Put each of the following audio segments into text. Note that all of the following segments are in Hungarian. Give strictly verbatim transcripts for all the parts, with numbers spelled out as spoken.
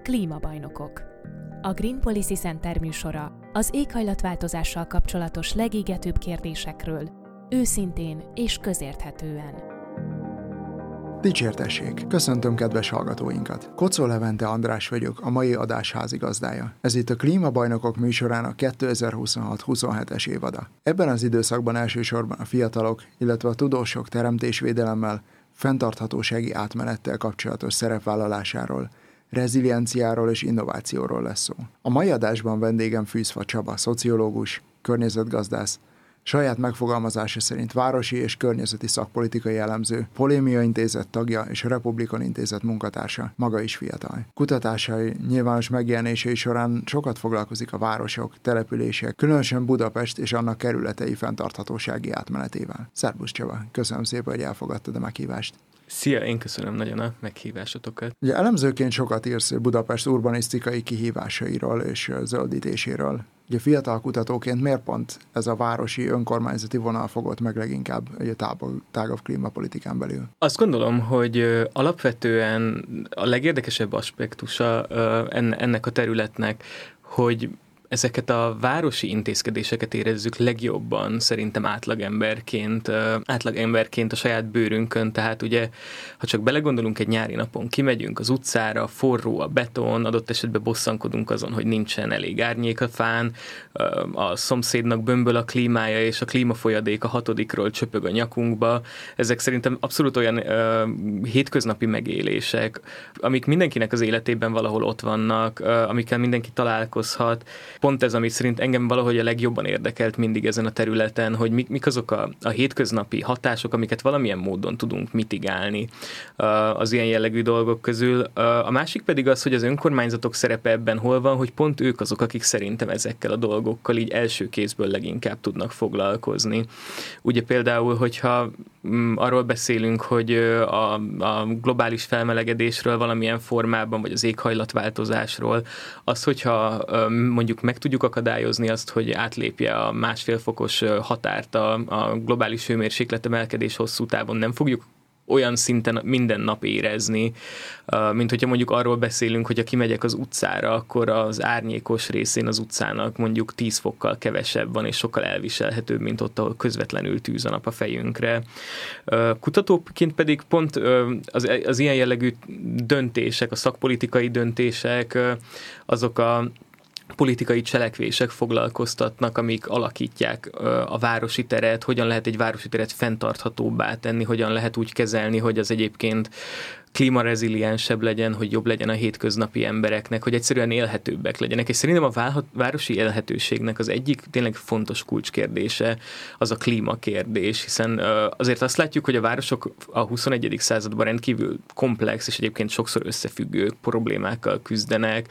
Klímabajnokok. A Green Policy Center műsora az éghajlatváltozással kapcsolatos legégetőbb kérdésekről, őszintén és közérthetően. Dicsértessék! Köszöntöm kedves hallgatóinkat! Kocó Levente András vagyok, a mai adás házigazdája. Ez itt a Klímabajnokok műsorának kétezer-huszonhat huszonhetes évada. Ebben az időszakban elsősorban a fiatalok, illetve a tudósok teremtésvédelemmel, fenntarthatósági átmenettel kapcsolatos szerepvállalásáról, rezilienciáról és innovációról lesz szó. A mai adásban vendégem Fűzfa Csaba, szociológus, környezetgazdász, saját megfogalmazása szerint városi és környezeti szakpolitikai elemző, Polémia Intézet tagja és a Republikon Intézet munkatársa, maga is fiatal. Kutatásai, nyilvános megjelenései során sokat foglalkozik a városok, települések, különösen Budapest és annak kerületei fenntarthatósági átmenetével. Szerbusz Csaba, köszönöm szépen, hogy elfogadtad a meghívást. Szia, én köszönöm nagyon a meghívásotokat. Ugye elemzőként sokat írsz Budapest urbanisztikai kihívásairól és zöldítéséről. Ugye fiatal kutatóként miért pont ez a városi önkormányzati vonal fogott meg leginkább egy tágabb, tágabb klímapolitikán belül? Azt gondolom, hogy alapvetően a legérdekesebb aspektusa ennek a területnek, hogy ezeket a városi intézkedéseket érezzük legjobban szerintem átlagemberként, átlagemberként a saját bőrünkön, tehát ugye, ha csak belegondolunk egy nyári napon, kimegyünk az utcára, forró a beton, adott esetben bosszankodunk azon, hogy nincsen elég árnyék a fán, a szomszédnak bömböl a klímája, és a klímafolyadék a hatodikról csöpög a nyakunkba. Ezek szerintem abszolút olyan uh, hétköznapi megélések, amik mindenkinek az életében valahol ott vannak, uh, amikkel mindenki találkozhat. Pont ez, amit szerint engem valahogy a legjobban érdekelt mindig ezen a területen, hogy mik, mik azok a, a hétköznapi hatások, amiket valamilyen módon tudunk mitigálni uh, az ilyen jellegű dolgok közül. Uh, a másik pedig az, hogy az önkormányzatok szerepe ebben hol van, hogy pont ők azok, akik szerintem ezekkel a dolgokkal így első kézből leginkább tudnak foglalkozni. Ugye például, hogyha mm, arról beszélünk, hogy a, a globális felmelegedésről valamilyen formában, vagy az éghajlatváltozásról, az, hogyha mondjuk meg tudjuk akadályozni azt, hogy átlépje a másfél fokos határt a, a globális hőmérséklet emelkedés hosszú távon, nem fogjuk olyan szinten minden nap érezni, mint hogyha mondjuk arról beszélünk, hogy ha kimegyek az utcára, akkor az árnyékos részén az utcának mondjuk tíz fokkal kevesebb van, és sokkal elviselhetőbb, mint ott, ahol közvetlenül tűz a nap a fejünkre. Kutatóként pedig pont az, az ilyen jellegű döntések, a szakpolitikai döntések, azok a politikai cselekvések foglalkoztatnak, amik alakítják a városi teret, hogyan lehet egy városi teret fenntarthatóbbá tenni, hogyan lehet úgy kezelni, hogy az egyébként klímareziliensebb legyen, hogy jobb legyen a hétköznapi embereknek, hogy egyszerűen élhetőbbek legyenek. És szerintem a városi élhetőségnek az egyik tényleg fontos kulcskérdése az a klímakérdés, hiszen azért azt látjuk, hogy a városok a huszonegyedik században rendkívül komplex és egyébként sokszor összefüggő problémákkal küzdenek,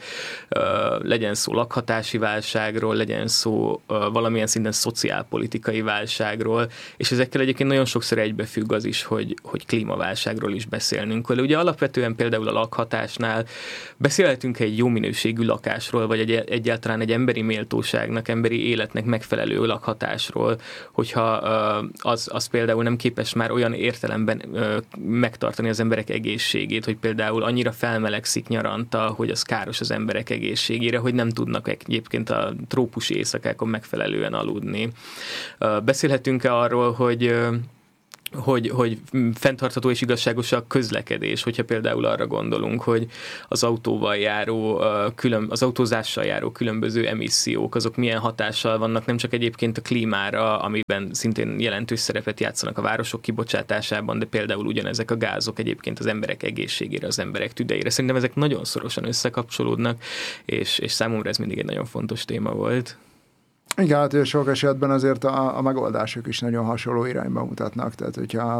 legyen szó lakhatási válságról, legyen szó valamilyen szinten szociálpolitikai válságról, és ezekkel egyébként nagyon sokszor egybefügg az is, hogy, hogy klímaválságról is beszélnünk. Ugye alapvetően például a lakhatásnál beszélhetünk egy jó minőségű lakásról, vagy egy, egyáltalán egy emberi méltóságnak, emberi életnek megfelelő lakhatásról, hogyha az, az például nem képes már olyan értelemben megtartani az emberek egészségét, hogy például annyira felmelegszik nyaranta, hogy az káros az emberek egészségére, hogy nem tudnak egyébként a trópusi éjszakákon megfelelően aludni. Beszélhetünk-e arról, hogy Hogy, hogy fenntartható és igazságos a közlekedés, hogyha például arra gondolunk, hogy az autóval járó, külön, az autózással járó különböző emissziók, azok milyen hatással vannak nem csak egyébként a klímára, amiben szintén jelentős szerepet játszanak a városok kibocsátásában, de például ugyanezek a gázok egyébként az emberek egészségére, az emberek tüdeire. Szerintem ezek nagyon szorosan összekapcsolódnak, és, és számomra ez mindig egy nagyon fontos téma volt. Igen, hát sok esetben azért a, a megoldások is nagyon hasonló irányba mutatnak, tehát hogyha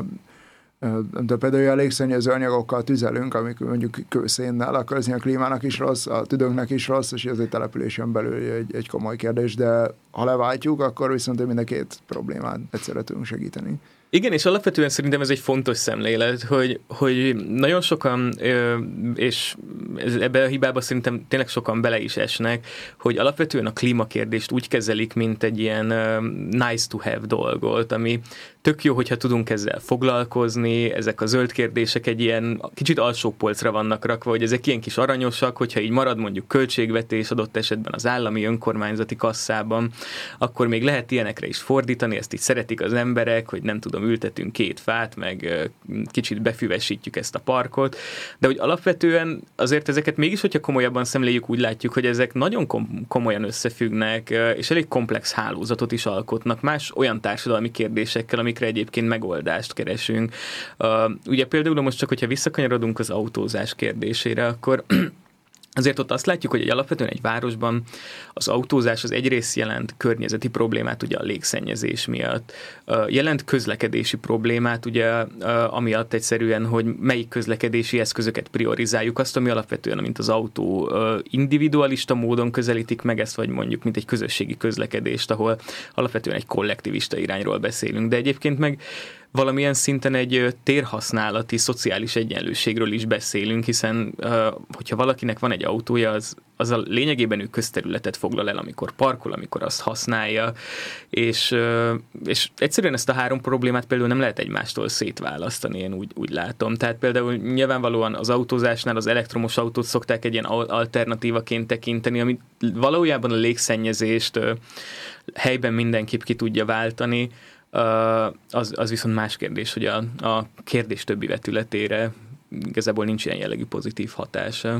de például elég szennyező anyagokkal tüzelünk, amik mondjuk kőszénnel, akkor ez a klímának is rossz, a tüdőnknek is rossz, és ez egy településen belül egy, egy komoly kérdés, de ha leváltjuk, akkor viszont mind a két problémát egyszerre tudunk segíteni. Igen, és alapvetően szerintem ez egy fontos szemlélet, hogy, hogy nagyon sokan, és ebbe a hibába szerintem tényleg sokan bele is esnek, hogy alapvetően a klímakérdést úgy kezelik, mint egy ilyen uh, nice to have dolgot, ami tök jó, hogyha tudunk ezzel foglalkozni, ezek a zöld kérdések egy ilyen kicsit alsó polcra vannak rakva, hogy ezek ilyen kis aranyosak, hogyha így marad mondjuk költségvetés adott esetben az állami önkormányzati kasszában, akkor még lehet ilyenekre is fordítani, ezt így szeretik az emberek, hogy nem tudom, ültetünk két fát, meg kicsit befüvesítjük ezt a parkot, de hogy alapvetően azért ezeket mégis, hogyha komolyabban szemléljük, úgy látjuk, hogy ezek nagyon kom- komolyan összefüggnek, és elég komplex hálózatot is alkotnak más olyan társadalmi kérdésekkel, amikre egyébként megoldást keresünk. Uh, ugye például most csak, hogyha visszakanyarodunk az autózás kérdésére, akkor azért ott azt látjuk, hogy egy alapvetően egy városban az autózás az egyrészt jelent környezeti problémát, ugye a légszennyezés miatt, jelent közlekedési problémát, ugye amiatt egyszerűen, hogy melyik közlekedési eszközöket priorizáljuk, azt, ami alapvetően, mint az autó individualista módon közelítik meg ezt, vagy mondjuk, mint egy közösségi közlekedést, ahol alapvetően egy kollektivista irányról beszélünk, de egyébként meg valamilyen szinten egy térhasználati, szociális egyenlőségről is beszélünk, hiszen hogyha valakinek van egy autója, az, az a lényegében ő közterületet foglal el, amikor parkol, amikor azt használja, és, és egyszerűen ezt a három problémát például nem lehet egymástól szétválasztani, én úgy, úgy látom. Tehát például nyilvánvalóan az autózásnál az elektromos autót szokták egy ilyen alternatívaként tekinteni, ami valójában a légszennyezést helyben mindenképp ki tudja váltani. Az, az viszont más kérdés, hogy a, a kérdés többi vetületére igazából nincs ilyen jellegű pozitív hatása.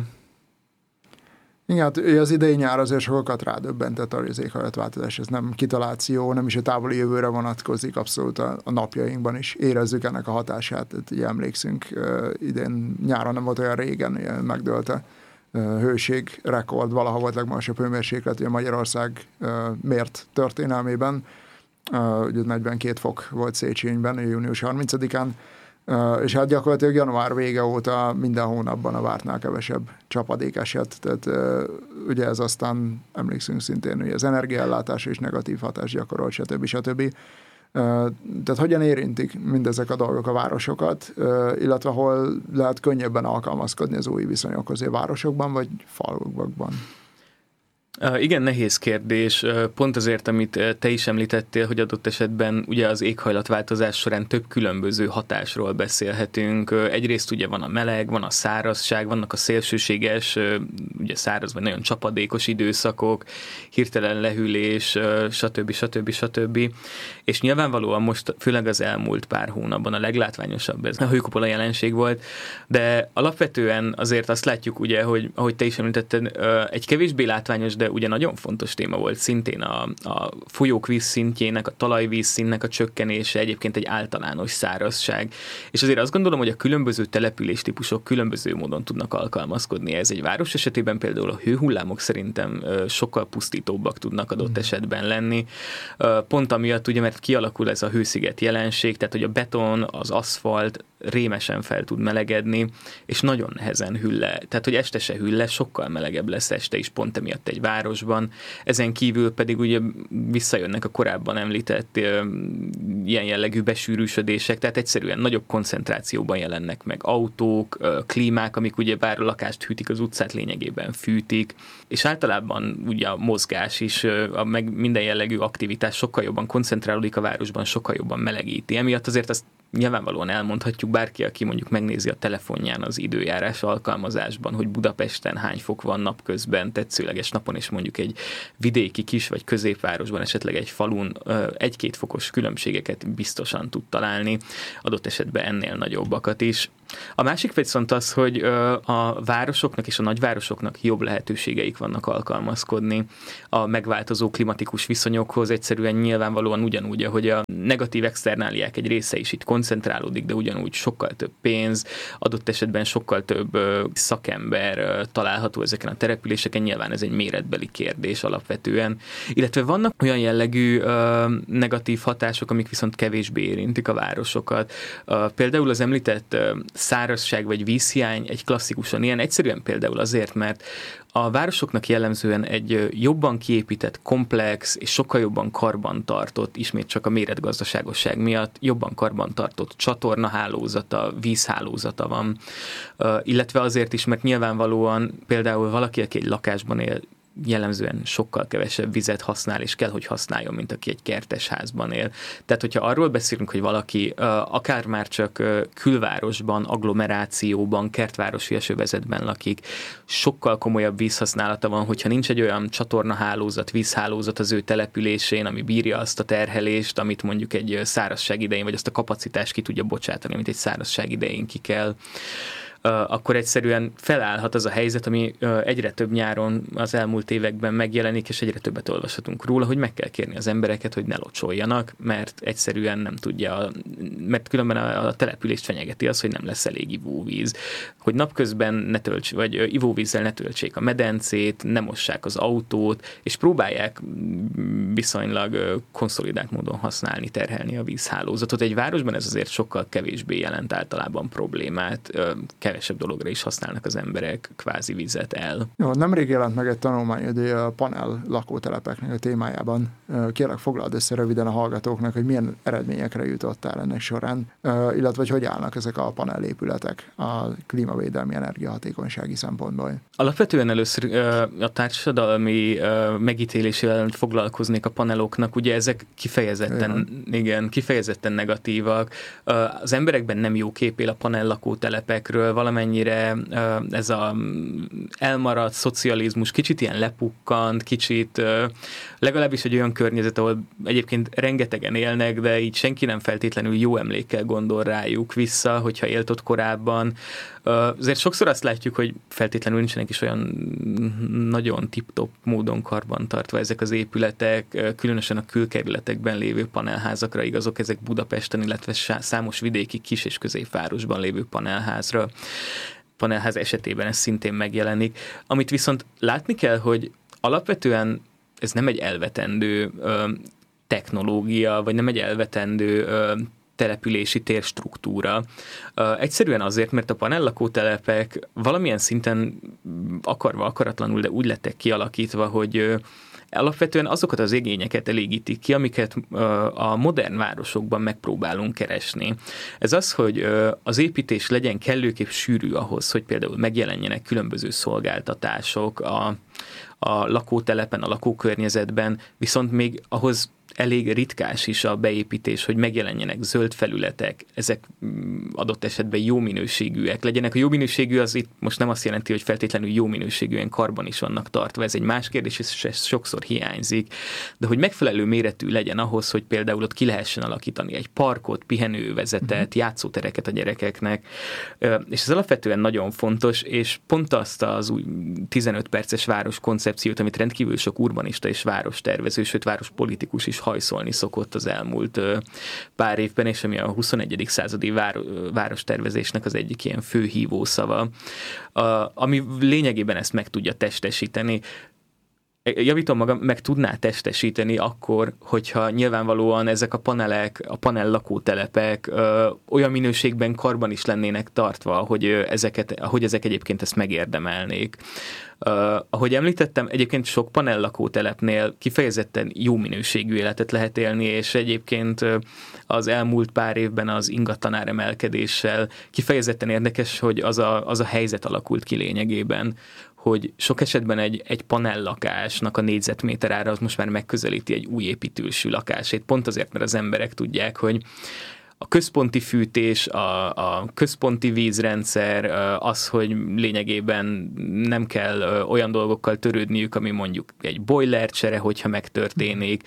Igen, hát az idei nyár azért sokat rádöbbentett arra, hogy az éghajlatváltozás, ez nem kitaláció, nem is a távoli jövőre vonatkozik, abszolút a, a napjainkban is érezzük ennek a hatását. Tehát, ugye emlékszünk, idén nyáron nem volt olyan régen, megdőlt a hőség rekord, valaha volt legmagasabb hőmérséklet, ugye Magyarország mért történelmében. Uh, ugye negyvenkét fok volt Széchenyben, június harmincadikán, uh, és hát gyakorlatilag január vége óta minden hónapban a vártnál kevesebb csapadék esett, tehát uh, ugye ez aztán emlékszünk szintén, hogy az energiaellátásra is negatív hatás gyakorolt, stb. stb. Uh, tehát hogyan érintik mindezek a dolgok a városokat, uh, illetve hol lehet könnyebben alkalmazkodni az új viszonyokhoz, a városokban vagy falvakban? Uh, igen, nehéz kérdés. Uh, pont azért, amit uh, te is említettél, hogy adott esetben ugye az éghajlatváltozás során több különböző hatásról beszélhetünk. Uh, egyrészt ugye van a meleg, van a szárazság, vannak a szélsőséges, uh, ugye száraz vagy nagyon csapadékos időszakok, hirtelen lehűlés, uh, stb. stb. stb. És nyilvánvalóan most, főleg az elmúlt pár hónapban a leglátványosabb ez a hőkupola jelenség volt, de alapvetően azért azt látjuk ugye, hogy ahogy te is említetted, uh, egy kevésbé látványos, de ugye nagyon fontos téma volt szintén a, a folyók vízszintjének, a talajvízszintnek a csökkenése, egyébként egy általános szárazság. És azért azt gondolom, hogy a különböző településtípusok különböző módon tudnak alkalmazkodni. Ez egy város esetében például a hőhullámok szerintem sokkal pusztítóbbak tudnak adott esetben lenni. Pont amiatt ugye, mert kialakul ez a hősziget jelenség, tehát hogy a beton, az aszfalt rémesen fel tud melegedni, és nagyon nehezen hűl le. Tehát, hogy este se hűl le, sokkal melegebb lesz este is pont emiatt egy városban. Ezen kívül pedig ugye visszajönnek a korábban említett uh, ilyen jellegű besűrűsödések, tehát egyszerűen nagyobb koncentrációban jelennek meg autók, uh, klímák, amik ugye bár a lakást hűtik, az utcát lényegében fűtik, és általában ugye a mozgás is, uh, a meg minden jellegű aktivitás sokkal jobban koncentrálódik a városban, sokkal jobban melegíti. Emiatt azért azt nyilvánvalóan elmondhatjuk bárki, aki mondjuk megnézi a telefonján az időjárás alkalmazásban, hogy Budapesten hány fok van napközben, tetszőleges napon, és mondjuk egy vidéki kis vagy középvárosban, esetleg egy falun egy-két fokos különbségeket biztosan tud találni, adott esetben ennél nagyobbakat is. A másik viszont az, hogy a városoknak és a nagyvárosoknak jobb lehetőségeik vannak alkalmazkodni a megváltozó klimatikus viszonyokhoz, egyszerűen nyilvánvalóan ugyanúgy, ahogy a negatív externáliák egy része is itt koncentrálódik, de ugyanúgy sokkal több pénz, adott esetben sokkal több szakember található ezeken a településeken, nyilván ez egy méretbeli kérdés alapvetően, illetve vannak olyan jellegű negatív hatások, amik viszont kevésbé érintik a városokat. Például az említett szárazság vagy vízhiány egy klasszikusan ilyen, egyszerűen például azért, mert a városoknak jellemzően egy jobban kiépített, komplex és sokkal jobban karbantartott, ismét csak a méretgazdaságosság miatt jobban karbantartott csatornahálózata, vízhálózata van. Illetve azért is, mert nyilvánvalóan például valaki, aki egy lakásban él, jellemzően sokkal kevesebb vizet használ, és kell, hogy használjon, mint aki egy kertes házban él. Tehát, hogyha arról beszélünk, hogy valaki akár már csak külvárosban, agglomerációban, kertvárosi esővezetben lakik, sokkal komolyabb vízhasználata van, hogyha nincs egy olyan csatornahálózat, vízhálózat az ő településén, ami bírja azt a terhelést, amit mondjuk egy szárazság idején, vagy azt a kapacitást ki tudja bocsátani, amit egy szárazság idején ki kell, akkor egyszerűen felállhat az a helyzet, ami egyre több nyáron az elmúlt években megjelenik, és egyre többet olvashatunk róla, hogy meg kell kérni az embereket, hogy ne locsoljanak, mert egyszerűen nem tudja, mert különben a, a települést fenyegeti az, hogy nem lesz elég ivóvíz, hogy napközben ne tölts, vagy ivóvízzel ne töltsék a medencét, ne mossák az autót, és próbálják viszonylag konszolidált módon használni, terhelni a vízhálózatot. Egy városban ez azért sokkal kevésbé jelent általában problémát, kevesebb dologra is használnak az emberek kvázi vizet el. Jó, nemrég jelent meg egy tanulmány a panel lakótelepeknek a témájában. Kérlek, foglald össze röviden a hallgatóknak, hogy milyen eredményekre jutottál ennek során, illetve hogy hogy állnak ezek a panelépületek a klímavédelmi energiahatékonysági szempontból. Alapvetően először a társadalmi megítélésével foglalkoznék a paneloknak, ugye ezek kifejezetten, igen, kifejezetten negatívak. Az emberekben nem jó kép él a panel lakótelepekről, valamennyire ez a elmaradt szocializmus kicsit ilyen lepukkant, kicsit legalábbis egy olyan környezet, ahol egyébként rengetegen élnek, de így senki nem feltétlenül jó emlékkel gondol rájuk vissza, hogyha élt ott korábban. Azért sokszor azt látjuk, hogy feltétlenül nincsenek is olyan nagyon tip-top módon karbantartva ezek az épületek, különösen a külkerületekben lévő panelházakra igazok, ezek Budapesten, illetve számos vidéki kis- és középvárosban lévő panelházra. Panelház esetében ez szintén megjelenik. Amit viszont látni kell, hogy alapvetően ez nem egy elvetendő ö, technológia, vagy nem egy elvetendő ö, települési térstruktúra. Uh, egyszerűen azért, mert a panellakótelepek valamilyen szinten akarva, akaratlanul, de úgy lettek kialakítva, hogy uh, alapvetően azokat az igényeket elégítik ki, amiket uh, a modern városokban megpróbálunk keresni. Ez az, hogy uh, az építés legyen kellőképp sűrű ahhoz, hogy például megjelenjenek különböző szolgáltatások a, a lakótelepen, a lakókörnyezetben, viszont még ahhoz elég ritkás is a beépítés, hogy megjelenjenek zöld felületek, ezek adott esetben jó minőségűek legyenek. A jó minőségű az itt most nem azt jelenti, hogy feltétlenül jó minőségűen karban is vannak tartva, ez egy más kérdés, és ez sokszor hiányzik, de hogy megfelelő méretű legyen ahhoz, hogy például ott ki lehessen alakítani egy parkot, pihenővezetet, játszótereket a gyerekeknek, és ez alapvetően nagyon fontos, és pont azt az új tizenöt perces város koncepciót, amit rendkívül sok urbanista és várostervező, sőt várospolitikus is hajszolni szokott az elmúlt pár évben, és ami a huszonegyedik századi várostervezésnek az egyik ilyen fő hívószava, ami lényegében ezt meg tudja testesíteni. Javítom magam, meg tudná testesíteni akkor, hogyha nyilvánvalóan ezek a panelek, a panel lakótelepek ö, olyan minőségben karban is lennének tartva, hogy, ezeket, hogy ezek egyébként ezt megérdemelnék. Uh, ahogy említettem, egyébként sok panel lakótelepnél kifejezetten jó minőségű életet lehet élni, és egyébként uh, az elmúlt pár évben az ingatlanár emelkedéssel kifejezetten érdekes, hogy az a, az a helyzet alakult ki lényegében, hogy sok esetben egy, egy panellakásnak a négyzetméter ára az most már megközelíti egy új építősű lakásét, pont azért, mert az emberek tudják, hogy a központi fűtés, a, a központi vízrendszer, az, hogy lényegében nem kell olyan dolgokkal törődniük, ami mondjuk egy boilercsere, hogyha megtörténik,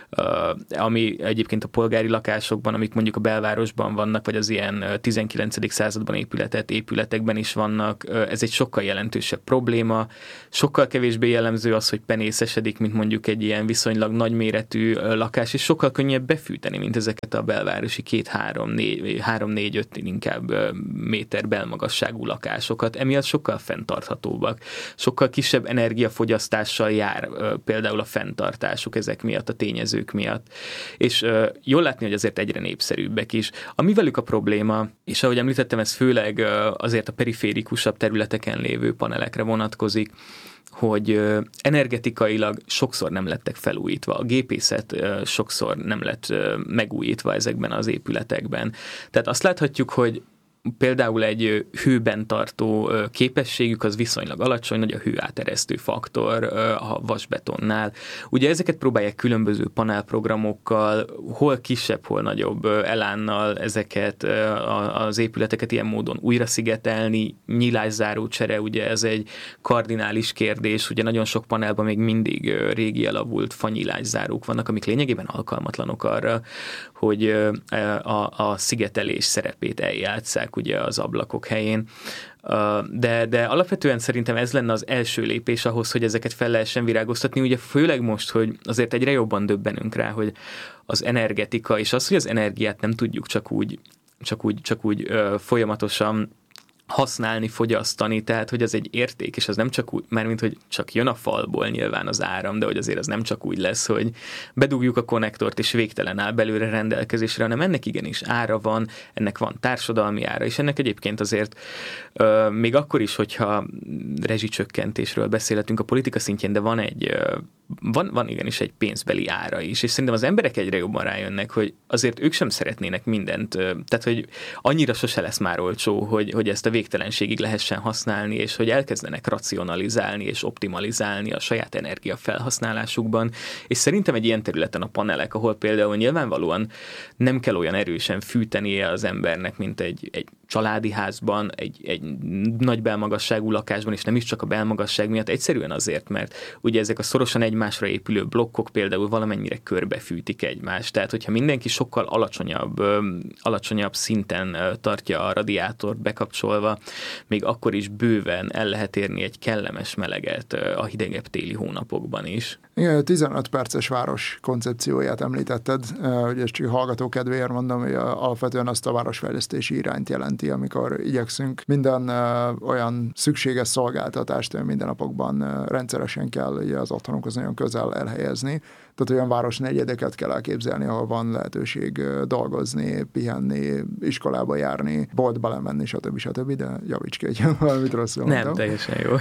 ami egyébként a polgári lakásokban, amik mondjuk a belvárosban vannak, vagy az ilyen tizenkilencedik században épületet épületekben is vannak, ez egy sokkal jelentősebb probléma. Sokkal kevésbé jellemző az, hogy penészesedik, mint mondjuk egy ilyen viszonylag nagyméretű lakás, és sokkal könnyebb befűteni, mint ezeket a belvárosi két három-négy-öt inkább méter belmagasságú lakásokat, emiatt sokkal fenntarthatóbbak. Sokkal kisebb energiafogyasztással jár például a fenntartásuk ezek miatt, a tényezők miatt. És jól látni, hogy azért egyre népszerűbbek is. Ami velük a probléma, és ahogy említettem, ez főleg azért a periférikusabb területeken lévő panelekre vonatkozik, hogy energetikailag sokszor nem lettek felújítva, a gépészet sokszor nem lett megújítva ezekben az épületekben. Tehát azt láthatjuk, hogy például egy hőben tartó képességük az viszonylag alacsony, nagy a hőáteresztő faktor a vasbetonnál. Ugye ezeket próbálják különböző panelprogramokkal, hol kisebb, hol nagyobb elánnal ezeket az épületeket ilyen módon újra szigetelni, nyílászáró csere, ugye ez egy kardinális kérdés, ugye nagyon sok panelban még mindig régi elavult fanyílászárók vannak, amik lényegében alkalmatlanok arra, hogy a, a szigetelés szerepét eljátsszák ugye az ablakok helyén. De, de alapvetően szerintem ez lenne az első lépés ahhoz, hogy ezeket fel lehessen virágoztatni, ugye főleg most, hogy azért egyre jobban döbbenünk rá, hogy az energetika, és az, hogy az energiát nem tudjuk csak úgy, csak úgy, csak úgy folyamatosan használni, fogyasztani, tehát hogy az egy érték, és az nem csak úgy, mármint hogy csak jön a falból nyilván az áram, de hogy azért az nem csak úgy lesz, hogy bedugjuk a konnektort, és végtelen áll belőle rendelkezésre, hanem ennek igenis ára van, ennek van társadalmi ára, és ennek egyébként azért euh, még akkor is, hogyha rezsicsökkentésről beszélhetünk a politika szintjén, de van egy euh, van, van igenis egy pénzbeli ára is, és szerintem az emberek egyre jobban rájönnek, hogy azért ők sem szeretnének mindent, tehát hogy annyira sose lesz már olcsó, hogy, hogy ezt a végtelenségig lehessen használni, és hogy elkezdenek racionalizálni és optimalizálni a saját energia felhasználásukban, és szerintem egy ilyen területen a panelek, ahol például nyilvánvalóan nem kell olyan erősen fűtenie az embernek, mint egy, egy családi házban, egy, egy nagy belmagasságú lakásban, és nem is csak a belmagasság miatt, egyszerűen azért, mert ugye ezek a szorosan egymásra épülő blokkok például valamennyire körbefűtik egymást. Tehát, hogyha mindenki sokkal alacsonyabb, alacsonyabb szinten tartja a radiátort bekapcsolva, még akkor is bőven el lehet érni egy kellemes meleget a hidegebb téli hónapokban is. Igen, tizenöt perces város koncepcióját említetted, ugye csak hallgató kedvéért mondom, hogy alapvetően azt a városfejlesztési irányt jelenti, amikor igyekszünk minden olyan szükséges szolgáltatást minden napokban rendszeresen kell ugye az otthonunkhoz nagyon közel elhelyezni. Tehát olyan városnegyedeket kell elképzelni, ahol van lehetőség dolgozni, pihenni, iskolába járni, boltba lemenni, stb. stb. De javíts ki, hogy valamit rosszul mondtam. Nem, teljesen jó.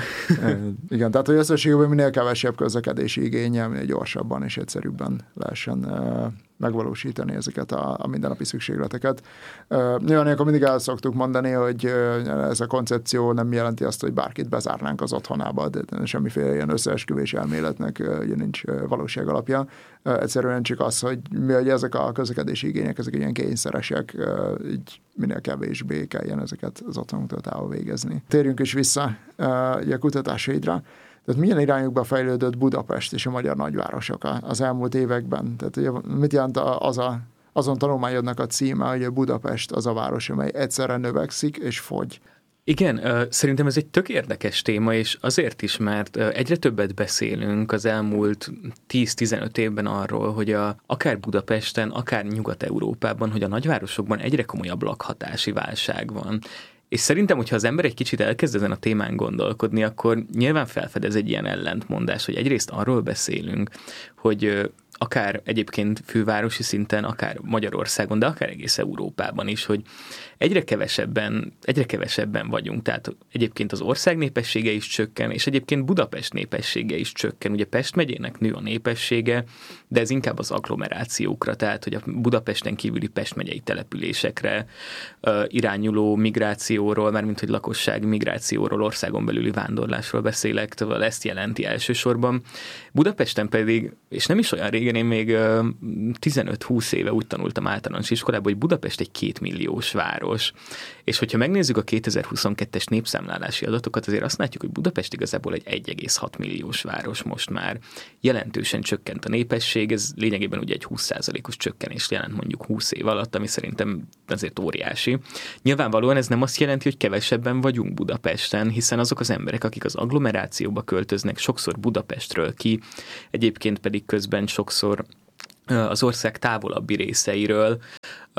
Igen, tehát hogy összességében minél kevesebb közlekedési igényel, minél gyorsabban és egyszerűbben lehessen megvalósítani ezeket a, a mindennapi szükségleteket. Nyilván akkor mindig el szoktuk mondani, hogy ez a koncepció nem jelenti azt, hogy bárkit bezárnánk az otthonába, de semmiféle ilyen összeesküvés elméletnek ugye nincs valóság alapja. Egyszerűen csak az, hogy mi, hogy ezek a közlekedési igények, ezek ilyen kényszeresek, így minél kevésbé kelljen ezeket az otthonunktól távol végezni. Térjünk is vissza ugye a kutatásaidra. Tehát milyen irányokba fejlődött Budapest és a magyar nagyvárosok az elmúlt években? Tehát ugye, mit jelent az a, azon tanulmányodnak a címe, hogy a Budapest az a város, amely egyszerre növekszik és fogy? Igen, szerintem ez egy tök érdekes téma, és azért is, mert egyre többet beszélünk az elmúlt tíz-tizenöt évben arról, hogy a, akár Budapesten, akár Nyugat-Európában, hogy a nagyvárosokban egyre komolyabb lakhatási válság van. És szerintem, hogyha az ember egy kicsit elkezd ezen a témán gondolkodni, akkor nyilván felfedez egy ilyen ellentmondás, hogy egyrészt arról beszélünk, hogy akár egyébként fővárosi szinten, akár Magyarországon, de akár egész Európában is, hogy egyre kevesebben, egyre kevesebben vagyunk. Tehát egyébként az ország népessége is csökken, és egyébként Budapest népessége is csökken. Ugye Pest megyének nő a népessége, de ez inkább az agglomerációkra, tehát hogy a Budapesten kívüli Pest megyei településekre uh, irányuló migrációról, mármint hogy lakosság migrációról, országon belüli vándorlásról beszélek, tehát ezt jelenti elsősorban. Budapesten pedig, és nem is olyan régen, én még tizenöt-húsz éve úgy tanultam általános iskolában, hogy Budapest egy kétmilliós város. És hogyha megnézzük a kétezer-huszonkettes népszámlálási adatokat, azért azt látjuk, hogy Budapest igazából egy egy egész hat milliós város most már. Jelentősen csökkent a népesség, ez lényegében ugye egy húsz százalékos csökkenést jelent mondjuk húsz év alatt, ami szerintem azért óriási. Nyilvánvalóan ez nem azt jelenti, hogy kevesebben vagyunk Budapesten, hiszen azok az emberek, akik az agglomerációba költöznek, sokszor Budapestről ki, egyébként pedig közben sokszor az ország távolabbi részeiről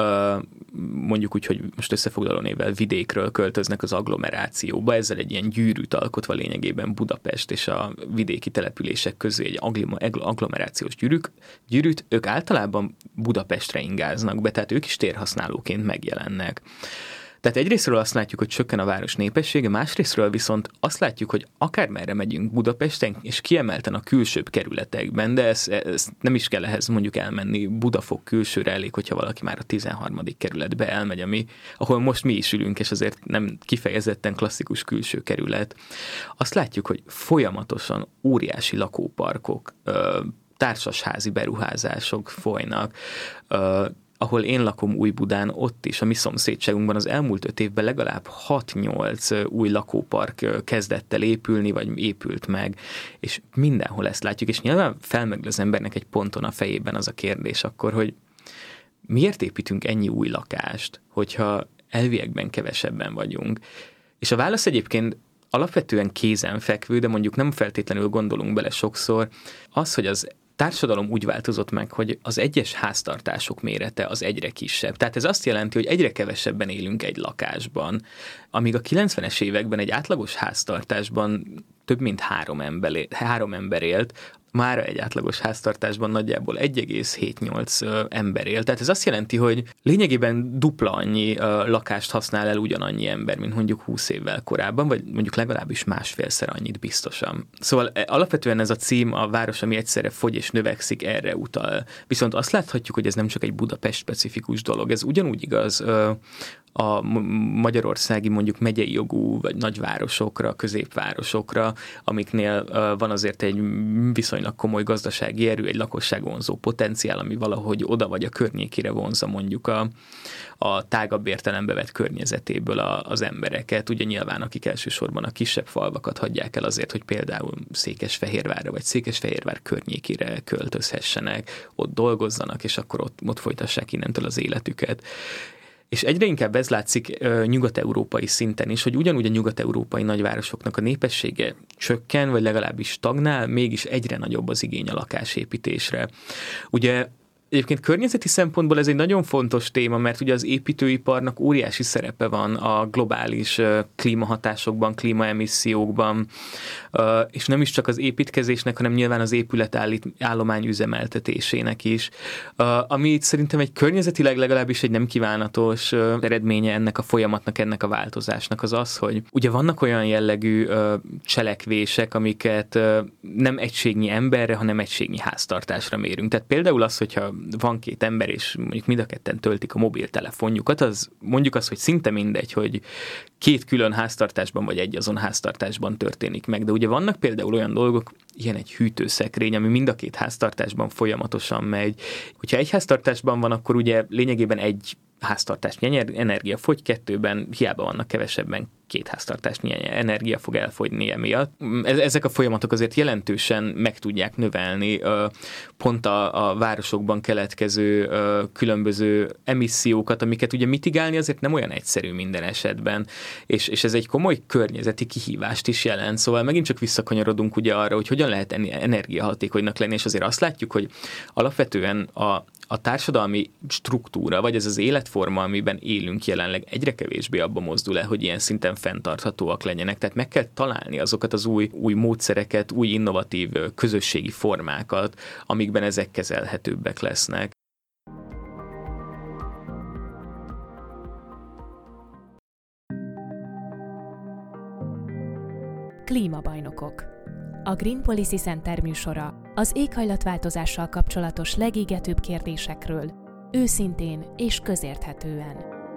mondjuk úgy, hogy most összefoglaló névvel vidékről költöznek az agglomerációba, ezzel egy ilyen gyűrűt alkotva lényegében Budapest és a vidéki települések közé egy agglomerációs gyűrűk, gyűrűt, ők általában Budapestre ingáznak be, tehát ők is térhasználóként megjelennek. Tehát egyrészről azt látjuk, hogy csökken a város népessége, másrészről viszont azt látjuk, hogy akármerre megyünk Budapesten, és kiemelten a külsőbb kerületekben, de ez, ez nem is kell ehhez mondjuk elmenni Budafok külsőre, elég, hogyha valaki már a tizenharmadik kerületbe elmegy, ami, ahol most mi is ülünk, és azért nem kifejezetten klasszikus külső kerület. Azt látjuk, hogy folyamatosan óriási lakóparkok, társasházi beruházások folynak, ahol én lakom Újbudán, ott is, a mi szomszédságunkban az elmúlt öt évben legalább hat-nyolc új lakópark kezdett el épülni, vagy épült meg, és mindenhol ezt látjuk, és nyilván felmerül az embernek egy ponton a fejében az a kérdés akkor, hogy miért építünk ennyi új lakást, hogyha elviekben kevesebben vagyunk. És a válasz egyébként alapvetően kézenfekvő, de mondjuk nem feltétlenül gondolunk bele sokszor, az, hogy az társadalom úgy változott meg, hogy az egyes háztartások mérete az egyre kisebb. Tehát ez azt jelenti, hogy egyre kevesebben élünk egy lakásban. Amíg a kilencvenes években egy átlagos háztartásban több mint három ember, három ember élt, mára egy átlagos háztartásban nagyjából egy egész hetvennyolc ember él. Tehát ez azt jelenti, hogy lényegében dupla annyi lakást használ el ugyanannyi ember, mint mondjuk húsz évvel korábban, vagy mondjuk legalábbis másfélszer annyit biztosan. Szóval alapvetően ez a cím, a város, ami egyszerre fogy és növekszik, erre utal. Viszont azt láthatjuk, hogy ez nem csak egy Budapest-specifikus dolog, ez ugyanúgy igaz a magyarországi mondjuk megyei jogú vagy nagyvárosokra, középvárosokra, amiknél van azért egy viszonylag komoly gazdasági erő, egy lakosságvonzó potenciál, ami valahogy oda vagy a környékére vonzza mondjuk a, a tágabb értelembe vett környezetéből a, az embereket. Ugye nyilván akik elsősorban a kisebb falvakat hagyják el azért, hogy például Székesfehérvárra vagy Székesfehérvár környékére költözhessenek, ott dolgozzanak, és akkor ott, ott folytassák innentől az életüket. És egyre inkább ez látszik uh, nyugat-európai szinten is, hogy ugyanúgy a nyugat-európai nagyvárosoknak a népessége csökken, vagy legalábbis stagnál, mégis egyre nagyobb az igény a lakásépítésre. Ugye egyébként környezeti szempontból ez egy nagyon fontos téma, mert ugye az építőiparnak óriási szerepe van a globális uh, klímahatásokban, klímaemissziókban, uh, és nem is csak az építkezésnek, hanem nyilván az épületállomány üzemeltetésének is, uh, ami szerintem egy környezetileg legalábbis egy nem kívánatos uh, eredménye ennek a folyamatnak, ennek a változásnak az az, hogy ugye vannak olyan jellegű uh, cselekvések, amiket uh, nem egységnyi emberre, hanem egységnyi háztartásra mérünk. Tehát például az, hogyha van két ember, és mondjuk mind a ketten töltik a mobiltelefonjukat, az mondjuk az, hogy szinte mindegy, hogy két külön háztartásban, vagy egy azon háztartásban történik meg. De ugye vannak például olyan dolgok, ilyen egy hűtőszekrény, ami mind a két háztartásban folyamatosan megy. Hogyha egy háztartásban van, akkor ugye lényegében egy háztartásnyi energia fogy, kettőben hiába vannak kevesebben, két háztartásnyi energia fog elfogyni emiatt. Ezek a folyamatok azért jelentősen meg tudják növelni pont a, a városokban keletkező különböző emissziókat, amiket ugye mitigálni azért nem olyan egyszerű minden esetben, és, és ez egy komoly környezeti kihívást is jelent. Szóval megint csak visszakanyarodunk ugye arra, hogy hogyan lehet energiahatékonynak lenni, és azért azt látjuk, hogy alapvetően a a társadalmi struktúra, vagy ez az életforma, amiben élünk jelenleg, egyre kevésbé abba mozdul el, hogy ilyen szinten fenntarthatóak legyenek. Tehát meg kell találni azokat az új, új módszereket, új innovatív közösségi formákat, amikben ezek kezelhetőbbek lesznek. Klímabajnokok. A Green Policy Center műsora az éghajlatváltozással kapcsolatos legégetőbb kérdésekről, őszintén és közérthetően.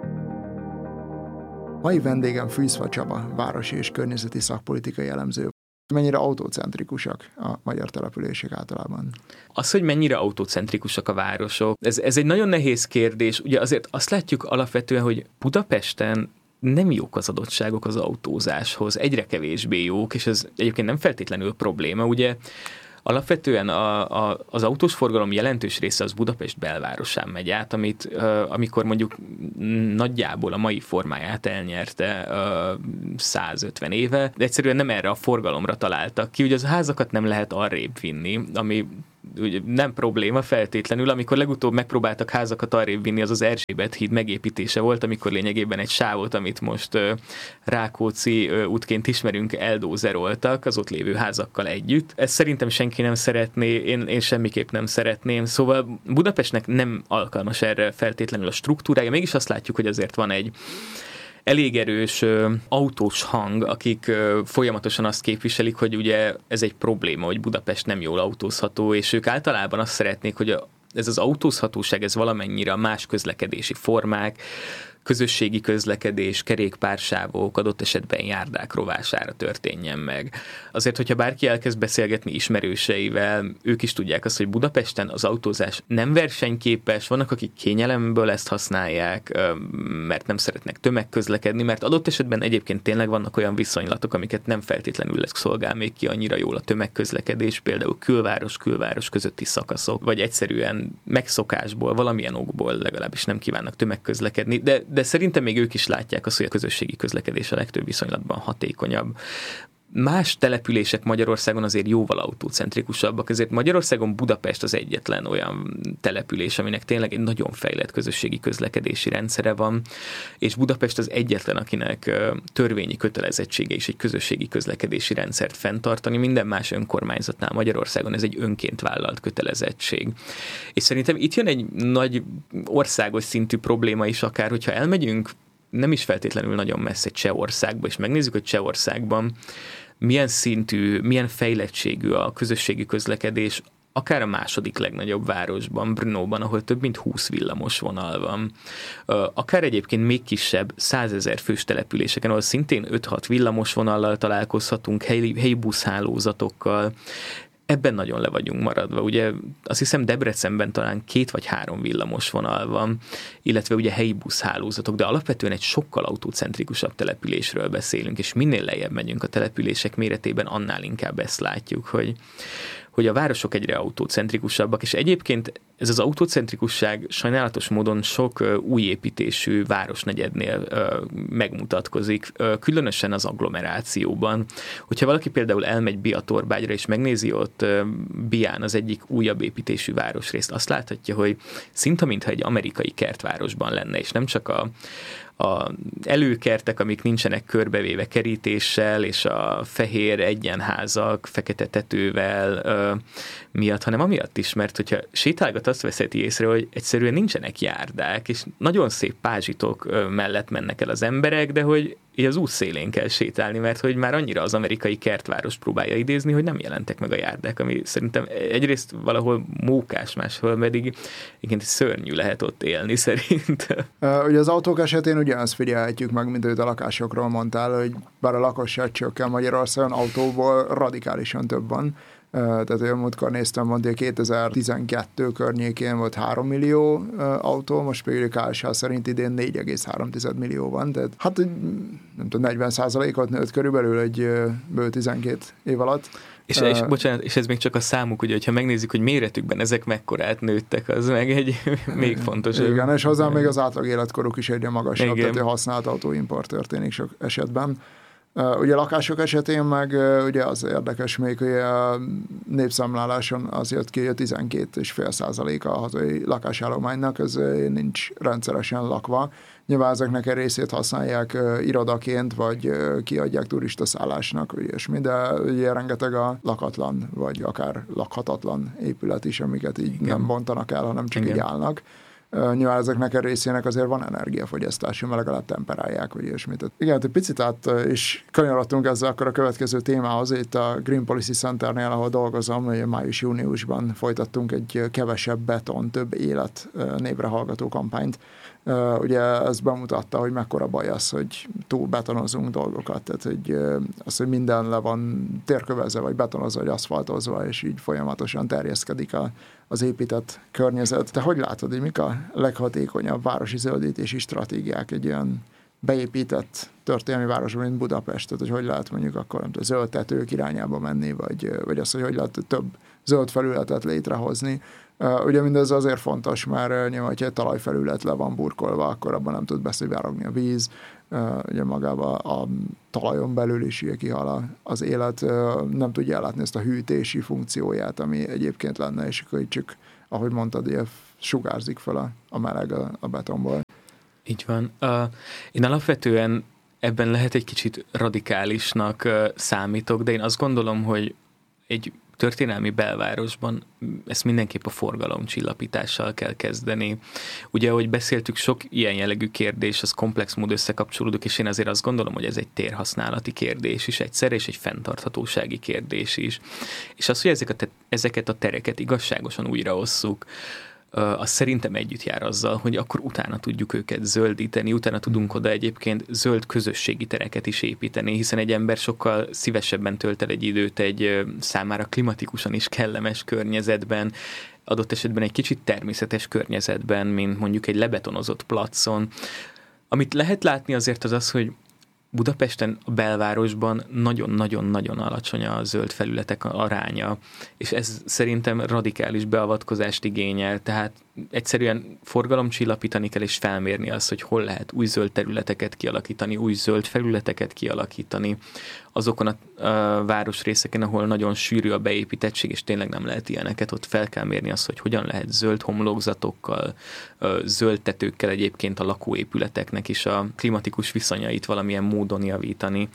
Mai vendégem Fűzfa Csaba, városi és környezeti szakpolitikai elemző. Mennyire autocentrikusak a magyar települések általában? Az, hogy mennyire autocentrikusak a városok, ez, ez egy nagyon nehéz kérdés. Ugye azért azt látjuk alapvetően, hogy Budapesten nem jók az adottságok az autózáshoz, egyre kevésbé jók, és ez egyébként nem feltétlenül probléma. Ugye alapvetően a, a, az autós forgalom jelentős része az Budapest belvárosán megy át, amit uh, amikor mondjuk nagyjából a mai formáját elnyerte uh, százötven éve, de egyszerűen nem erre a forgalomra találtak ki. Ugye az házakat nem lehet arrébb vinni, ami ugye nem probléma feltétlenül. Amikor legutóbb megpróbáltak házakat arrébb vinni, az az Erzsébet híd megépítése volt, amikor lényegében egy sávot, amit most uh, Rákóczi uh, útként ismerünk, eldózeroltak az ott lévő házakkal együtt. Ezt szerintem senki nem szeretné, én, én semmiképp nem szeretném. Szóval Budapestnek nem alkalmas erre feltétlenül a struktúrája, mégis azt látjuk, hogy azért van egy elég erős ö, autós hang, akik ö, folyamatosan azt képviselik, hogy ugye ez egy probléma, hogy Budapest nem jól autózható, és ők általában azt szeretnék, hogy a, ez az autózhatóság, ez valamennyire a más közlekedési formák, közösségi közlekedés, kerékpársávok, adott esetben járdák rovására történjen meg. Azért, hogyha bárki elkezd beszélgetni ismerőseivel, ők is tudják azt, hogy Budapesten az autózás nem versenyképes, vannak, akik kényelemből ezt használják, mert nem szeretnek tömegközlekedni, mert adott esetben egyébként tényleg vannak olyan viszonylatok, amiket nem feltétlenül lesz szolgál még ki annyira jól a tömegközlekedés, például külváros-külváros közötti szakaszok, vagy egyszerűen megszokásból, valamilyen okból legalábbis nem kívánnak tömegközlekedni, de de szerintem még ők is látják azt, hogy a közösségi közlekedés a legtöbb viszonylatban hatékonyabb. Más települések Magyarországon azért jóval autócentrikusabbak, ezért Magyarországon Budapest az egyetlen olyan település, aminek tényleg egy nagyon fejlett közösségi közlekedési rendszere van, és Budapest az egyetlen, akinek törvényi kötelezettsége is egy közösségi közlekedési rendszert fenntartani, minden más önkormányzatnál Magyarországon ez egy önként vállalt kötelezettség. És szerintem itt jön egy nagy országos szintű probléma is, akár hogyha elmegyünk nem is feltétlenül nagyon messze Csehországba, és megnézzük, hogy Csehországban milyen szintű, milyen fejlettségű a közösségi közlekedés, akár a második legnagyobb városban, Brnóban, ahol több mint húsz villamos vonal van. Akár egyébként még kisebb, százezer fős településeken, ahol szintén öt-hat villamos vonallal találkozhatunk, helyi, helyi buszhálózatokkal. Ebben nagyon le vagyunk maradva. Ugye azt hiszem Debrecenben talán két vagy három villamos vonal van, illetve ugye helyi buszhálózatok, de alapvetően egy sokkal autócentrikusabb településről beszélünk, és minél lejjebb megyünk a települések méretében, annál inkább ezt látjuk, hogy hogy a városok egyre autócentrikusabbak, és egyébként ez az autócentrikusság sajnálatos módon sok új építésű városnegyednél megmutatkozik, különösen az agglomerációban. Hogyha valaki például elmegy Biatorbágyra, és megnézi ott Bián az egyik újabb építésű városrészt, azt láthatja, hogy szinte mintha egy amerikai kertvárosban lenne, és nem csak a a előkertek, amik nincsenek körbevéve kerítéssel, és a fehér egyenházak, fekete tetővel ö, miatt, hanem amiatt is, mert hogyha sétálgat, azt veszeti észre, hogy egyszerűen nincsenek járdák, és nagyon szép pázsitok ö, mellett mennek el az emberek, de hogy így az útszélén kell sétálni, mert hogy már annyira az amerikai kertváros próbálja idézni, hogy nem jelentek meg a járdák, ami szerintem egyrészt valahol mókás, máshol pedig igen, szörnyű lehet ott élni szerint. Uh, ugye az autók esetén ugyanazt figyelhetjük meg, mint ahogy a lakásokról mondtál, hogy bár a lakosság csökken Magyarországon, autóból radikálisan több van. Tehát olyan múltkor néztem, mondja, kétezer-tizenkettő környékén volt három millió autó, most pedig K S H szerint idén négy egész három millió van, tehát hát nem tudom, negyven százalékot nőtt körülbelül egy bő tizenkét év alatt. És, uh, és bocsánat, és ez még csak a számuk, ugye, hogyha megnézzük, hogy méretükben ezek mekkorát nőttek, az meg egy még fontosabb. Igen, és hozzá még az átlag életkoruk is egyre magasabb, igen. Tehát használt autóimport történik sok esetben. Uh, ugye a lakások esetén meg uh, ugye az érdekes még, hogy a népszámláláson az jött ki, hogy tizenkét egész öt százaléka a hazai lakásállománynak, ez uh, nincs rendszeresen lakva. Nyilván ezeknek egy részét használják uh, irodaként, vagy uh, kiadják turistaszállásnak, vagy ilyesmi, de ugye rengeteg a lakatlan, vagy akár lakhatatlan épület is, amiket így igen. nem bontanak el, hanem csak igen. így állnak. Uh, nyilván ezeknek a részének azért van energiafogyasztása, mert legalább temperálják, vagy ilyesmit. Igen, egy picit át uh, is kanyarodtunk ezzel akkor a következő témához, itt a Green Policy Centernél, ahol dolgozom, hogy május-júniusban folytattunk egy kevesebb beton, több élet uh, névre hallgató kampányt. Uh, ugye ez bemutatta, hogy mekkora baj az, hogy túl betonozunk dolgokat, tehát hogy uh, az, hogy minden le van térkövezve, vagy betonozva, vagy aszfaltozva, és így folyamatosan terjeszkedik a, az épített környezet. Te hogy látod, hogy mik a leghatékonyabb városi zöldítési stratégiák egy olyan beépített történelmi városban, mint Budapest, tehát hogy hogy lehet mondjuk akkor nem tudom, zöld tetők irányába menni, vagy, vagy az, hogy hogy lehet több zöld felületet létrehozni. Uh, ugye mindez azért fontos, mert nyilván, hogyha egy talajfelület le van burkolva, akkor abban nem tud beszivárogni a víz, uh, ugye magában a talajon belül is kihal az élet, uh, nem tudja ellátni ezt a hűtési funkcióját, ami egyébként lenne, és akkor csak, ahogy mondtad, ilyen sugárzik fel a, a meleg a, a betonból. Így van. Uh, én alapvetően ebben lehet egy kicsit radikálisnak uh, számítok, de én azt gondolom, hogy egy történelmi belvárosban ezt mindenképp a forgalomcsillapítással kell kezdeni. Ugye, ahogy beszéltük, sok ilyen jellegű kérdés, az komplex mód összekapcsolódik, és én azért azt gondolom, hogy ez egy térhasználati kérdés is egyszer, és egy fenntarthatósági kérdés is. És az, hogy ezeket a, ezeket a tereket igazságosan újraosszuk, az szerintem együtt jár azzal, hogy akkor utána tudjuk őket zöldíteni, utána tudunk oda egyébként zöld közösségi tereket is építeni, hiszen egy ember sokkal szívesebben tölt el egy időt egy számára klimatikusan is kellemes környezetben, adott esetben egy kicsit természetes környezetben, mint mondjuk egy lebetonozott placon. Amit lehet látni azért az az, hogy Budapesten, a belvárosban nagyon-nagyon-nagyon alacsony a zöld felületek aránya, és ez szerintem radikális beavatkozást igényel, tehát egyszerűen forgalomcsillapítani kell és felmérni azt, hogy hol lehet új zöld területeket kialakítani, új zöld felületeket kialakítani azokon a, a városrészeken, ahol nagyon sűrű a beépítettség, és tényleg nem lehet ilyeneket, ott fel kell mérni azt, hogy hogyan lehet zöld homlokzatokkal, zöld tetőkkel egyébként a lakóépületeknek is a klimatikus viszonyait valamilyen módon javítani.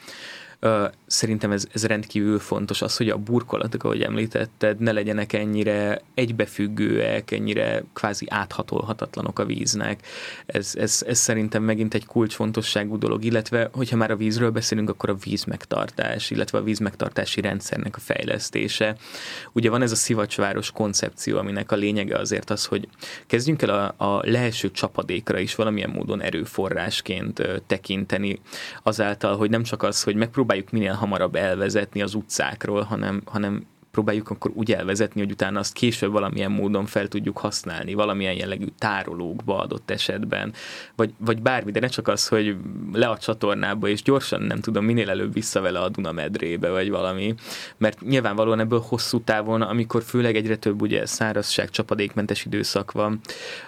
Szerintem ez, ez rendkívül fontos, az, hogy a burkolatok, ahogy említetted, ne legyenek ennyire egybefüggőek, ennyire kvázi áthatolhatatlanok a víznek. Ez, ez, ez szerintem megint egy kulcsfontosságú dolog, illetve hogyha már a vízről beszélünk, akkor a vízmegtartás, illetve a vízmegtartási rendszernek a fejlesztése. Ugye van ez a szivacsváros koncepció, aminek a lényege azért az, hogy kezdjünk el a, a leeső csapadékra is valamilyen módon erőforrásként tekinteni, azáltal, hogy nem csak az, hogy megpróbáljuk minél hamarabb elvezetni az utcákról, hanem, hanem próbáljuk akkor úgy elvezetni, hogy utána azt később valamilyen módon fel tudjuk használni, valamilyen jellegű tárolókba adott esetben, vagy, vagy bármi, de ne csak az, hogy le a csatornába, és gyorsan, nem tudom, minél előbb vissza vele a Duna medrébe, vagy valami, mert nyilvánvalóan ebből hosszú távon, amikor főleg egyre több ugye szárazság, csapadékmentes időszak van,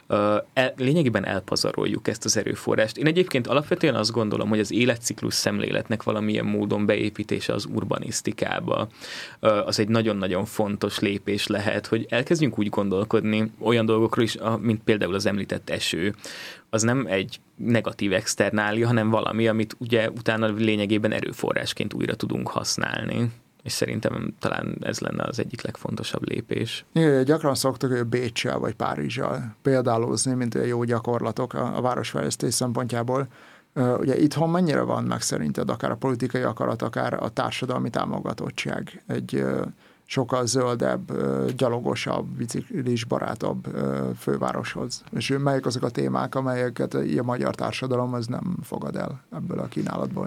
el, lényegében elpazaroljuk ezt az erőforrást. Én egyébként alapvetően azt gondolom, hogy az életciklus szemléletnek valamilyen módon beépítése az urbanisztikába, az egy nagyon nagyon fontos lépés lehet, hogy elkezdjünk úgy gondolkodni olyan dolgokról is, mint például az említett eső. Az nem egy negatív externália, hanem valami, amit ugye utána lényegében erőforrásként újra tudunk használni. És szerintem talán ez lenne az egyik legfontosabb lépés. Igen, gyakran szoktak Béccsel vagy Párizsal példálózni, mint jó gyakorlatok a, a városfejlesztés szempontjából. Uh, ugye itthon mennyire van meg szerinted akár a politikai akarat, akár a társadalmi támogatottság egy uh, sokkal zöldebb, uh, gyalogosabb, biciklisbarátabb uh, fővároshoz? És melyek azok a témák, amelyeket a magyar társadalom az nem fogad el ebből a kínálatból?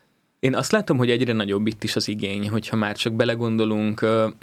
Én azt látom, hogy egyre nagyobb itt is az igény, hogyha már csak belegondolunk,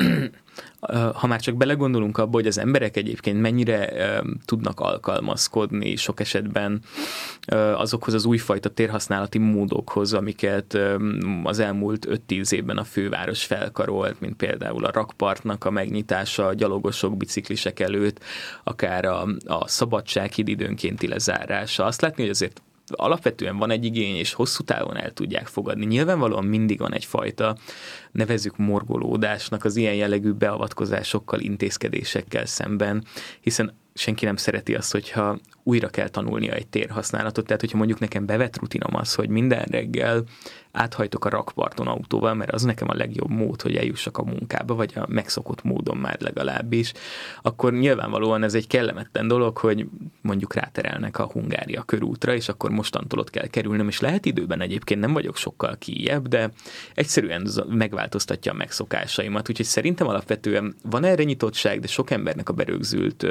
ha már csak belegondolunk abba, hogy az emberek egyébként mennyire tudnak alkalmazkodni sok esetben azokhoz az újfajta térhasználati módokhoz, amiket az elmúlt öt-tíz évben a főváros felkarolt, mint például a rakpartnak a megnyitása, a gyalogosok, biciklisek előtt, akár a, a Szabadsághíd időnkénti lezárása. Azt látni, hogy azért alapvetően van egy igény, és hosszú távon el tudják fogadni. Nyilvánvalóan mindig van egyfajta, nevezzük morgolódásnak az ilyen jellegű beavatkozásokkal, intézkedésekkel szemben, hiszen senki nem szereti azt, hogyha újra kell tanulnia egy térhasználatot. Tehát, hogyha mondjuk nekem bevett rutinom az, hogy minden reggel áthajtok a rakparton autóval, mert az nekem a legjobb mód, hogy eljussak a munkába, vagy a megszokott módon már legalábbis, akkor nyilvánvalóan ez egy kellemetlen dolog, hogy mondjuk ráterelnek a Hungária körútra, és akkor mostantól ott kell kerülnöm, és lehet időben egyébként nem vagyok sokkal kijebb, de egyszerűen megváltoztatja a megszokásaimat. Úgyhogy szerintem alapvetően van erre nyitottság, de sok embernek a berögzült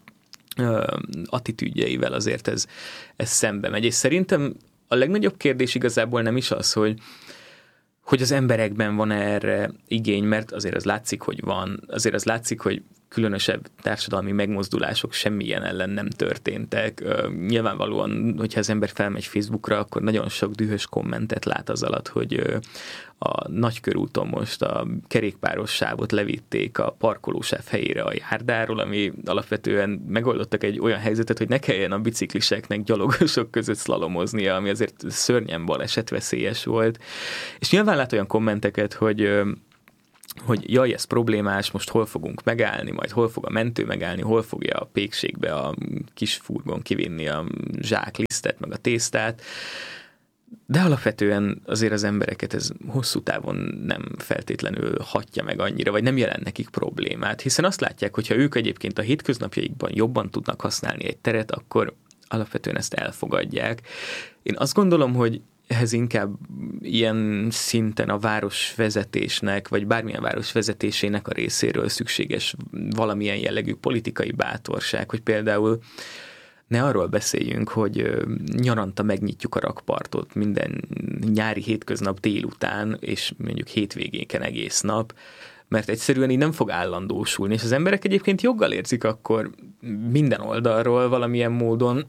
attitűdjeivel azért ez, ez szembe megy. És szerintem a legnagyobb kérdés igazából nem is az, hogy, hogy az emberekben van erre igény, mert azért az látszik, hogy van. Azért az látszik, hogy különösebb társadalmi megmozdulások semmilyen ellen nem történtek. Nyilvánvalóan, hogyha az ember felmegy Facebookra, akkor nagyon sok dühös kommentet lát az alatt, hogy a Nagykörúton most a kerékpáros sávot levitték a parkolósáv helyére a járdáról, ami alapvetően megoldottak egy olyan helyzetet, hogy ne kelljen a bicikliseknek gyalogosok között szlalomoznia, ami azért szörnyen balesetveszélyes volt. És nyilván lát olyan kommenteket, hogy hogy jaj, ez problémás, most hol fogunk megállni, majd hol fog a mentő megállni, hol fogja a pékségbe a kis furgon kivinni a zsáklisztet, meg a tésztát. De alapvetően azért az embereket ez hosszú távon nem feltétlenül hatja meg annyira, vagy nem jelent nekik problémát, hiszen azt látják, hogyha ők egyébként a hétköznapjaikban jobban tudnak használni egy teret, akkor alapvetően ezt elfogadják. Én azt gondolom, hogy ehhez inkább ilyen szinten a városvezetésnek, vagy bármilyen város vezetésének a részéről szükséges valamilyen jellegű politikai bátorság, hogy például ne arról beszéljünk, hogy nyaranta megnyitjuk a rakpartot minden nyári hétköznap délután, és mondjuk hétvégéken egész nap, mert egyszerűen így nem fog állandósulni, és az emberek egyébként joggal érzik akkor minden oldalról valamilyen módon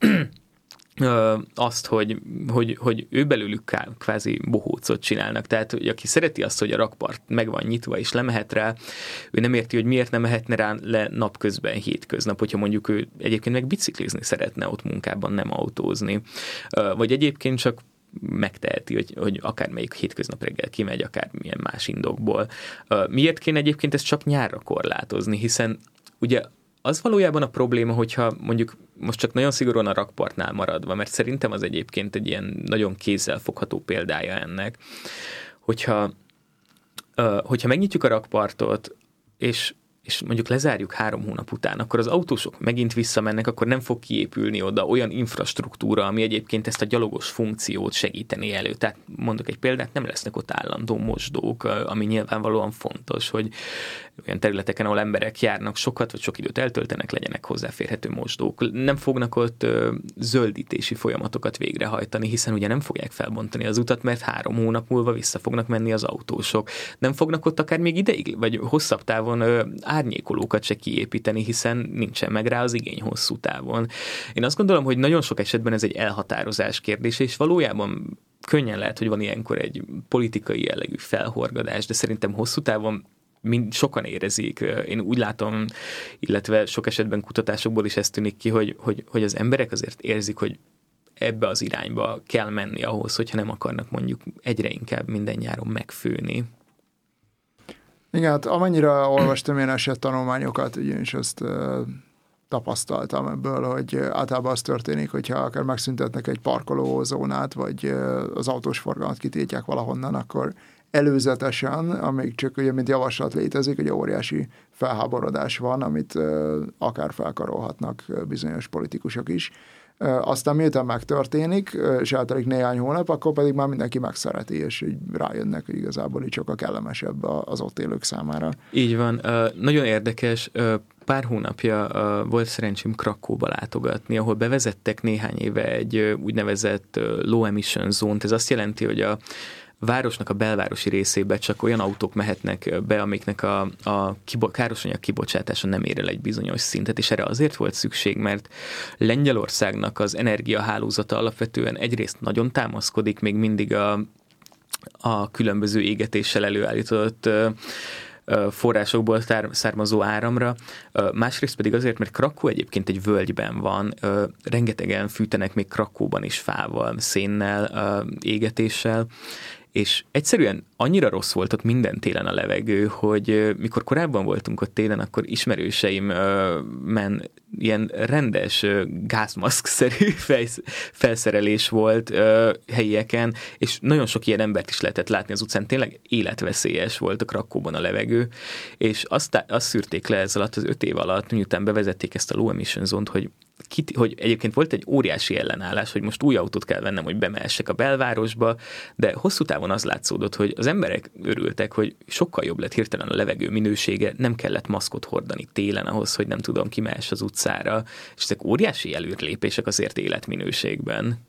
azt, hogy, hogy, hogy ő belőlük kvázi bohócot csinálnak. Tehát, hogy aki szereti azt, hogy a rakpart meg van nyitva és lemehet rá, ő nem érti, hogy miért nem mehetne rá le napközben, hétköznap, hogyha mondjuk ő egyébként meg biciklizni szeretne ott munkában, nem autózni. Vagy egyébként csak megteheti, hogy, hogy akármelyik hétköznap reggel kimegy, akármilyen más indokból. Miért kéne egyébként ezt csak nyárra korlátozni, hiszen ugye az valójában a probléma, hogyha mondjuk most csak nagyon szigorúan a rakpartnál maradva, mert szerintem az egyébként egy ilyen nagyon kézzelfogható példája ennek, hogyha, hogyha megnyitjuk a rakpartot, és és mondjuk lezárjuk három hónap után, akkor az autósok megint visszamennek, akkor nem fog kiépülni oda olyan infrastruktúra, ami egyébként ezt a gyalogos funkciót segíteni elő. Tehát mondok egy példát, nem lesznek ott állandó mosdók, ami nyilvánvalóan fontos, hogy olyan területeken, ahol emberek járnak sokat, vagy sok időt eltöltenek, legyenek hozzáférhető mosdók. Nem fognak ott zöldítési folyamatokat végrehajtani, hiszen ugye nem fogják felbontani az utat, mert három hónap múlva vissza fognak menni az autósok. Nem fognak ott akár még ideig, vagy hosszabb távon árnyékolókat se kiépíteni, hiszen nincsen meg rá az igény hosszú távon. Én azt gondolom, hogy nagyon sok esetben ez egy elhatározás kérdése, és valójában könnyen lehet, hogy van ilyenkor egy politikai jellegű felhorgadás, de szerintem hosszú távon mind sokan érezik. Én úgy látom, illetve sok esetben kutatásokból is ez tűnik ki, hogy, hogy, hogy az emberek azért érzik, hogy ebbe az irányba kell menni ahhoz, hogyha nem akarnak mondjuk egyre inkább minden nyáron megfőni. Igen, hát amennyire olvastam én esettanulmányokat, ugyanis azt uh, tapasztaltam ebből, hogy általában az történik, hogyha akár megszüntetnek egy parkolózónát, vagy uh, az autós forgalmat kitiltják valahonnan, akkor előzetesen, amíg csak ugye, mint javaslat létezik, egy óriási felháborodás van, amit uh, akár felkarolhatnak bizonyos politikusok is. Uh, aztán miután megtörténik, uh, és eltelik néhány hónap, akkor pedig már mindenki megszereti, és így rájönnek, hogy igazából így sokkal kellemesebb az ott élők számára. Így van. Uh, nagyon érdekes. Uh, pár hónapja uh, volt szerencsém Krakóba látogatni, ahol bevezettek néhány éve egy uh, úgynevezett uh, low emission zónt. Ez azt jelenti, hogy a városnak a belvárosi részébe csak olyan autók mehetnek be, amiknek a, a kibo- károsanyag kibocsátása nem ér el egy bizonyos szintet, és erre azért volt szükség, mert Lengyelországnak az energiahálózata alapvetően egyrészt nagyon támaszkodik még mindig a, a különböző égetéssel előállított forrásokból származó áramra, másrészt pedig azért, mert Krakó egyébként egy völgyben van, rengetegen fűtenek még Krakóban is fával, szénnel, égetéssel, és egyszerűen annyira rossz volt ott minden télen a levegő, hogy mikor korábban voltunk ott télen, akkor ismerőseimmen ilyen rendes gázmaszk-szerű felszerelés volt helyieken, és nagyon sok ilyen embert is lehetett látni az utcán, tényleg életveszélyes volt a Krakóban a levegő, és azt, azt szűrték le ez alatt az öt év alatt, miután bevezették ezt a low emission zónt, hogy Kit, hogy egyébként volt egy óriási ellenállás, hogy most új autót kell vennem, hogy bemehessek a belvárosba, de hosszú távon az látszódott, hogy az emberek örültek, hogy sokkal jobb lett hirtelen a levegő minősége, nem kellett maszkot hordani télen ahhoz, hogy nem tudom, kimehess az utcára, és ezek óriási előrelépések azért életminőségben.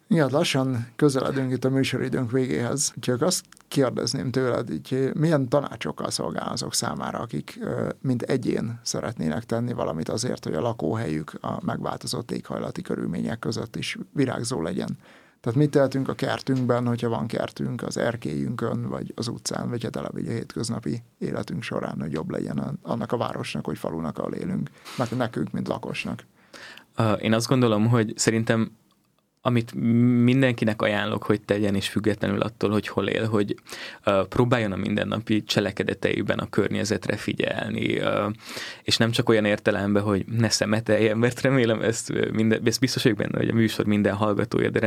Igen, lassan közeledünk itt a műsoridőnk végéhez. Csak azt kérdezném tőled, így milyen tanácsokkal szolgál azok számára, akik mint egyén szeretnének tenni valamit azért, hogy a lakóhelyük a megváltozott éghajlati körülmények között is virágzó legyen. Tehát mit tehetünk a kertünkben, hogyha van kertünk, az erkélyünkön, vagy az utcán, vagy hát eleve a hétköznapi életünk során, hogy jobb legyen annak a városnak, vagy falunak, ahol élünk, meg nekünk, mint lakosnak. Én azt gondolom, hogy szerintem amit mindenkinek ajánlok, hogy tegyen, és függetlenül attól, hogy hol él, hogy uh, próbáljon a mindennapi cselekedeteiben a környezetre figyelni, uh, és nem csak olyan értelemben, hogy ne szemeteljen, mert remélem ezt, minden, ezt biztos vagyok benne, hogy a műsor minden hallgatója, de